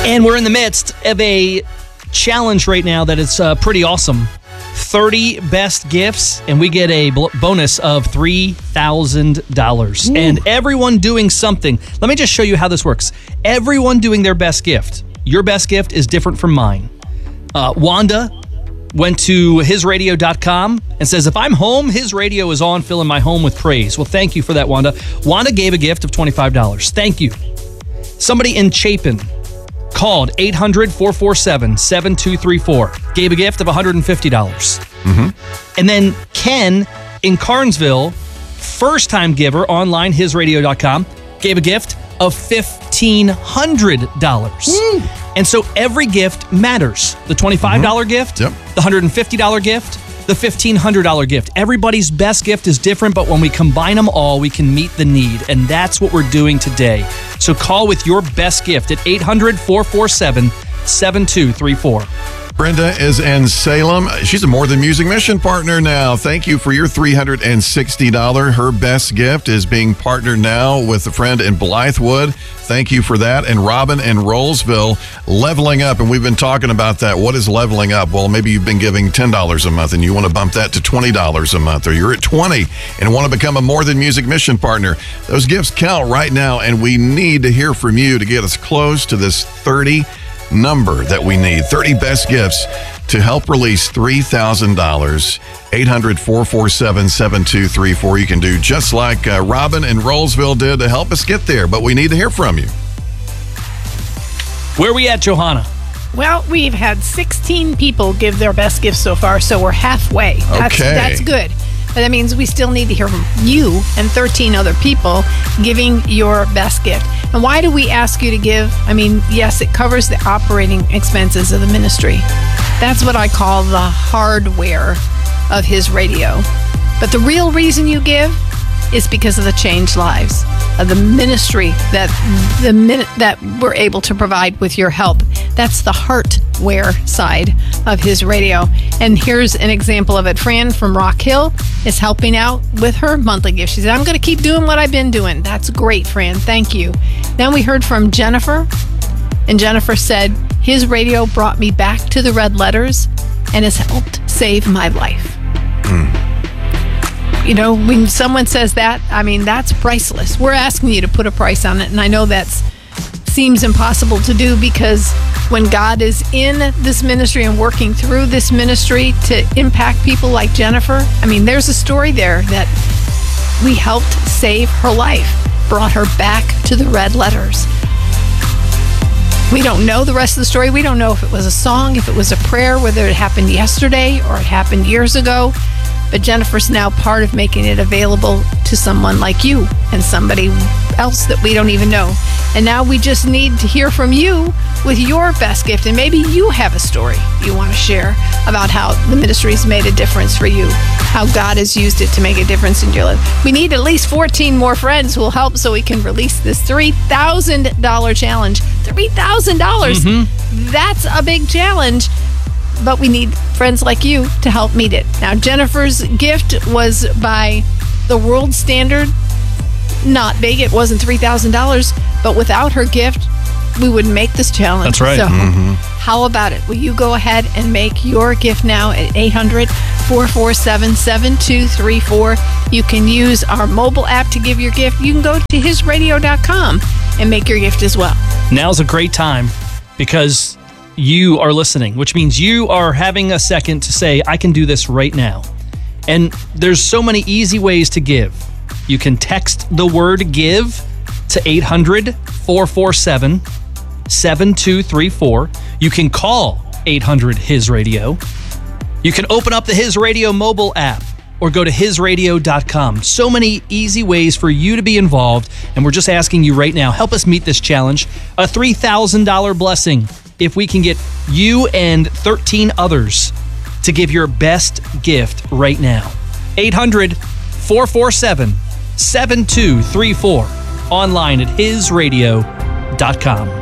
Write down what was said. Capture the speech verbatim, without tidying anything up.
And we're in the midst of a challenge right now that is uh, pretty awesome. thirty best gifts, and we get a bl- bonus of three thousand dollars. And everyone doing something. Let me just show you how this works. Everyone doing their best gift. Your best gift is different from mine. Uh, Wanda went to his radio dot com and says, if I'm home, his radio is on, filling my home with praise. Well, thank you for that, Wanda. Wanda gave a gift of twenty-five dollars. Thank you. Somebody in Chapin called eight hundred, four four seven, seven two three four. Gave a gift of one hundred fifty dollars. Mm-hmm. And then Ken in Carnesville, first-time giver, online, his radio dot com, gave a gift of fifteen hundred dollars. Woo. And so every gift matters. The twenty-five dollars mm-hmm. gift, yep. the one hundred fifty dollars gift, the fifteen hundred dollars gift. Everybody's best gift is different, but when we combine them all, we can meet the need. And that's what we're doing today. So call with your best gift at eight hundred, four four seven, seven two three four. Brenda is in Salem. She's a More Than Music Mission partner now. Thank you for your three hundred sixty dollars. Her best gift is being partnered now with a friend in Blythewood. Thank you for that. And Robin in Rollsville, leveling up. And we've been talking about that. What is leveling up? Well, maybe you've been giving ten dollars a month and you want to bump that to twenty dollars a month, or you're at twenty dollars and want to become a More Than Music Mission partner. Those gifts count right now, and we need to hear from you to get us close to this thirty number that we need. thirty best gifts to help release three thousand dollars. eight hundred, four four seven, seven two three four. You can do just like uh, Robin in Rollsville did to help us get there, but we need to hear from you. Where are we at, Johanna? Well, we've had sixteen people give their best gifts so far, so we're halfway. That's, okay. That's good. But that means we still need to hear from you and thirteen other people giving your best gift. And why do we ask you to give? I mean, yes, it covers the operating expenses of the ministry. That's what I call the hardware of his radio. But the real reason you give is because of the changed lives of the ministry that the minute that we're able to provide with your help. That's the heartware side of his radio. And here's an example of it. Fran from Rock Hill is helping out with her monthly gift. She said, I'm going to keep doing what I've been doing. That's great, Fran. Thank you. Then we heard from Jennifer, and Jennifer said, his radio brought me back to the red letters and has helped save my life. Mm. You know, when someone says that, I mean, that's priceless. We're asking you to put a price on it, and I know that seems impossible to do, because when God is in this ministry and working through this ministry to impact people like Jennifer, I mean, there's a story there that we helped save her life, brought her back to the red letters. We don't know the rest of the story. We don't know if it was a song, if it was a prayer, whether it happened yesterday or it happened years ago. But Jennifer's now part of making it available to someone like you and somebody else that we don't even know. And now we just need to hear from you with your best gift. And maybe you have a story you want to share about how the ministry's made a difference for you, how God has used it to make a difference in your life. We need at least fourteen more friends who will help so we can release this three thousand dollars challenge. three thousand dollars! Mm-hmm. That's a big challenge. But we need friends like you to help meet it. Now, Jennifer's gift was by the world standard. Not big. It wasn't three thousand dollars. But without her gift, we wouldn't make this challenge. That's right. So Mm-hmm. how about it? Will you go ahead and make your gift now at eight hundred, four four seven, seven two three four. You can use our mobile app to give your gift. You can go to his radio dot com and make your gift as well. Now's a great time, because you are listening, which means you are having a second to say, I can do this right now. And there's so many easy ways to give. You can text the word give to eight hundred, four four seven, seven two three four. You can call eight hundred, his radio. You can open up the His Radio mobile app or go to his radio dot com. So many easy ways for you to be involved. And we're just asking you right now, help us meet this challenge. A three thousand dollars blessing if we can get you and thirteen others to give your best gift right now. eight hundred, four four seven, seven two three four. Online at his radio dot com.